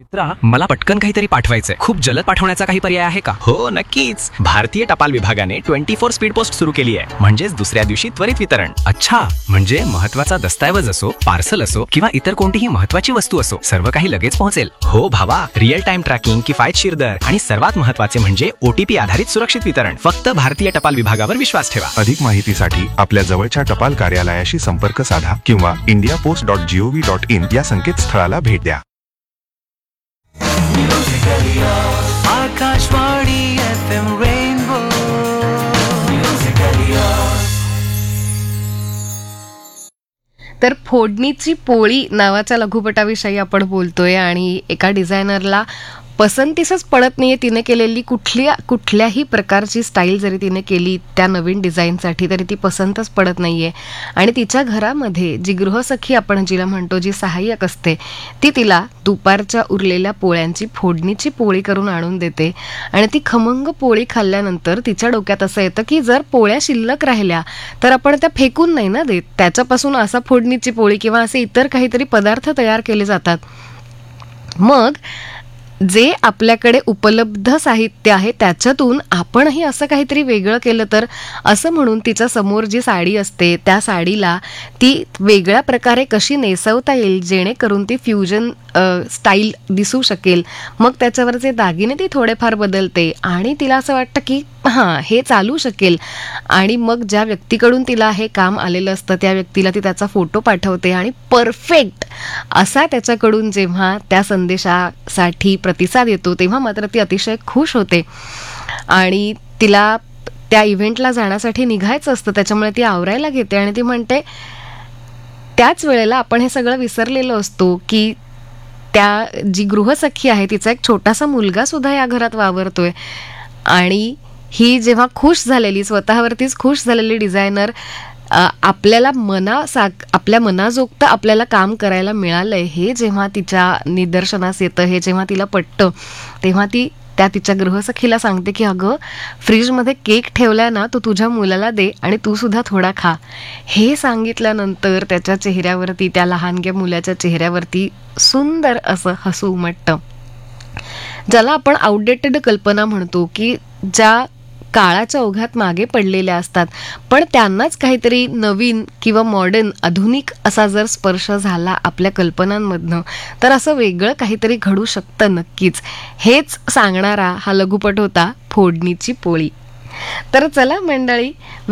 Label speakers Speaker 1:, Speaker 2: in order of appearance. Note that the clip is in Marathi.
Speaker 1: मित्रा, मला पटकन काहीतरी पाठवायचंय. खूप जलद पाठवण्याचा काही पर्याय आहे का?
Speaker 2: हो नक्कीच. भारतीय टपाल विभागाने 24 स्पीड पोस्ट सुरू केली आहे. म्हणजेच दुसऱ्या दिवशी त्वरित वितरण.
Speaker 1: अच्छा, म्हणजे महत्वाचा दस्तावेज असो, पार्सल असो किंवा इतर कोणतीही महत्वाची वस्तू असो, सर्व काही लगेच पोहोचेल.
Speaker 2: हो भावा, रिअल टाइम ट्रॅकिंग, किफायतशीर दर आणि सर्वात महत्वाचे म्हणजे OTP आधारित सुरक्षित वितरण. फक्त भारतीय टपाल विभागावर विश्वास ठेवा.
Speaker 3: अधिक माहितीसाठी आपल्या जवळच्या टपाल कार्यालयाशी संपर्क साधा किंवा indiapost.gov.in या संकेतस्थळाला भेट द्या.
Speaker 4: Akashvani FM rainbow.
Speaker 5: तर फोडणीची पोळी नावाच्या लघुपटाविषयी आपण बोलतोय आणि एका डिझायनरला पसंतीसच पडत नाहीये तिने केलेली कुठल्याही प्रकारची स्टाईल जरी तिने केली त्या नवीन डिझाईनसाठी तरी ती पसंतच पडत नाहीये. आणि तिच्या घरामध्ये जी गृहसखी आपण जिला म्हणतो, जी सहाय्यक असते, ती तिला दुपारच्या उरलेल्या पोळ्यांची फोडणीची पोळी करून आणून देते. आणि ती खमंग पोळी खाल्ल्यानंतर तिच्या डोक्यात असं येतं की जर पोळ्या शिल्लक राहिल्या तर आपण त्या फेकून नाही ना देत, त्याच्यापासून असा फोडणीची पोळी किंवा असे इतर काहीतरी पदार्थ तयार केले जातात. मग जे आपल्याकडे उपलब्ध साहित्य आहे त्याच्यातून आपणही असं काहीतरी वेगळं केलं तर, असं म्हणून तिच्या समोर जी साडी असते त्या साडीला ती वेगळ्या प्रकारे कशी नेसवता येईल जेणेकरून ती फ्युजन स्टाईल दिसू शकेल. मग त्याच्यावरचे दागिने ती थोडेफार बदलते आणि तिला असं वाटतं की हां, हे चालू शकेल. आणि मग ज्या व्यक्तीकडून तिला हे काम आलेलं असतं त्या व्यक्तीला ती त्याचा फोटो पाठवते आणि परफेक्ट असा त्याच्याकडून जेव्हा त्या संदेशासाठी प्रतिसाद येतो तेव्हा मात्र ती अतिशय खुश होते. आणि तिला त्या इव्हेंटला जाण्यासाठी निघायचं असतं, त्याच्यामुळे ती आवरायला घेते आणि ती म्हणते त्याच वेळेला आपण हे सगळं विसरलेलो असतो की त्या जी गृहसखी आहे तिचा एक छोटासा मुलगा सुद्धा या घरात वावरतोय. आणि ही जेव्हा खुश झालेली, स्वतःवरतीच खुश झालेली डिझायनर आपल्या मनाजोगतं आपल्याला काम करायला मिळालंय हे जेव्हा तिच्या निदर्शनास येतं, हे जेव्हा तिला पटतं, तेव्हा ती त्या तिच्या गृहसखीला सांगते की अगं, फ्रीजमध्ये केक ठेवलाय ना, तो तुझ्या मुलाला दे आणि तू सुद्धा थोडा खा. हे सांगितल्यानंतर त्याच्या चेहऱ्यावरती, त्या लहानग्या मुलाच्या चेहऱ्यावरती सुंदर असं हसू उमटतं. ज्याला आपण आउटडेटेड कल्पना म्हणतो की ज्या काळाच्या ओघात मागे पडलेल्या असतात, पण त्यांनाच काहीतरी नवीन किंवा मॉडर्न, आधुनिक असा जर स्पर्श झाला आपल्या कल्पनांमधनं तर असं वेगळं काहीतरी घडू शकतं नक्कीच. हेच सांगणारा हा लघुपट होता फोडणीची पोळी. तर चला मंडळी,